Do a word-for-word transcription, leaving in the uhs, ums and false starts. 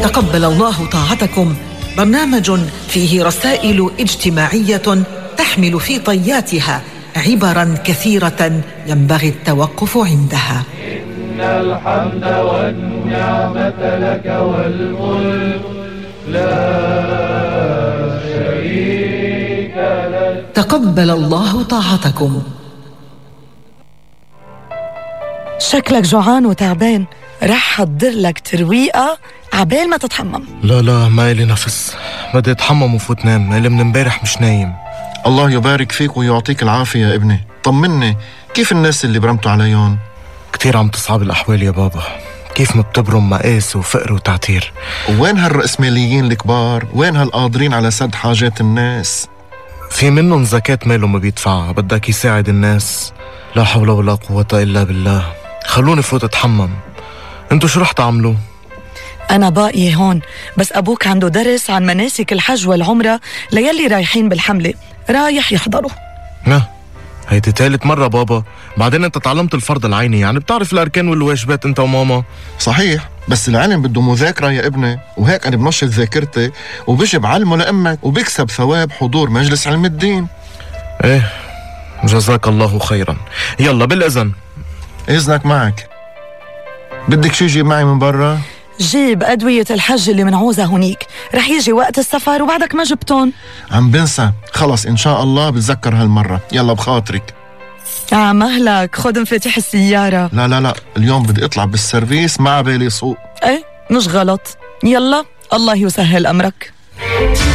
تقبل الله طاعتكم برنامج فيه رسائل اجتماعية تحمل في طياتها عبرا كثيرة ينبغي التوقف عندها. إن الحمد والنعمة لك والملك لا شريك لك. تقبل الله طاعتكم. شكلك جوعان وتعبان، رح حضر لك ترويقة عبال ما تتحمم. لا لا ما إلي نفس، بدي اتحمم وفوت نام، إلي من امبارح مش نايم. الله يبارك فيك ويعطيك العافية يا ابني. طمني، كيف الناس اللي برمتوا عليهم؟ كتير عم تصعب الأحوال يا بابا، كيف ما بتبرم مقاس وفقر وتعتير. وين هالرأسماليين الكبار؟ وين هالقادرين على سد حاجات الناس؟ في منهم زكاة ماله ما بيدفعها، بدك يساعد الناس. لا حول ولا قوة إلا بالله. خلوني فوت اتحمم. انتو شو رح تعملوا؟ أنا باقي هون، بس أبوك عنده درس عن مناسك الحج والعمرة ليلي رايحين بالحملة، رايح يحضره. لا هيدي ثالث مرة بابا، بعدين انت تعلمت الفرض العيني، يعني بتعرف الأركان والواجبات انت وماما. صحيح، بس العلم بده مذاكرة يا ابني، وهيك أنا بنشط ذاكرتي وبجي بعلمه لأمك وبكسب ثواب حضور مجلس علم الدين. ايه جزاك الله خيرا. يلا بالإذن. إذنك معك. بدك شي جيب معي من برا؟ جيب أدوية الحج اللي منعوزة هنيك، رح يجي وقت السفر وبعدك ما جبتون. عم بنسى، خلص إن شاء الله بتذكر هالمرة. يلا بخاطرك. آه مهلك، خد مفاتيح السيارة. لا لا لا، اليوم بدي أطلع بالسيرفيس ما عبالي سوق. ايه مش غلط. يلا الله يسهل أمرك.